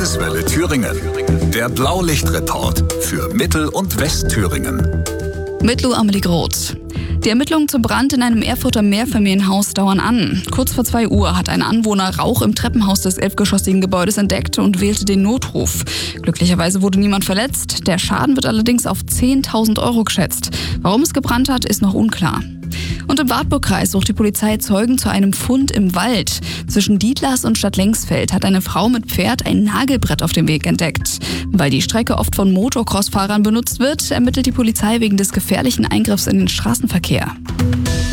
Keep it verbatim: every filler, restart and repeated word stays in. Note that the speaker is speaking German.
Landeswelle Thüringen. Der Blaulichtreport für Mittel- und Westthüringen. Mit Lou Amelie Groth. Die Ermittlungen zum Brand in einem Erfurter Mehrfamilienhaus dauern an. Kurz vor zwei Uhr hat ein Anwohner Rauch im Treppenhaus des elfgeschossigen Gebäudes entdeckt und wählte den Notruf. Glücklicherweise wurde niemand verletzt. Der Schaden wird allerdings auf zehntausend Euro geschätzt. Warum es gebrannt hat, ist noch unklar. Und im Wartburgkreis sucht die Polizei Zeugen zu einem Fund im Wald. Zwischen Dietlers und Stadtlengsfeld hat eine Frau mit Pferd ein Nagelbrett auf dem Weg entdeckt. Weil die Strecke oft von Motocross-Fahrern benutzt wird, ermittelt die Polizei wegen des gefährlichen Eingriffs in den Straßenverkehr.